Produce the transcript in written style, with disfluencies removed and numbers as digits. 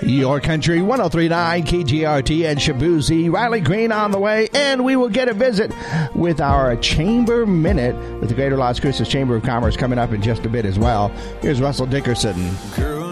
Your Country 103.9 KGRT and Shabuzi. Riley Green on the way, and we will get a visit with our Chamber Minute with the Greater Las Cruces Chamber of Commerce coming up in just a bit as well. Here's Russell Dickerson. Girl,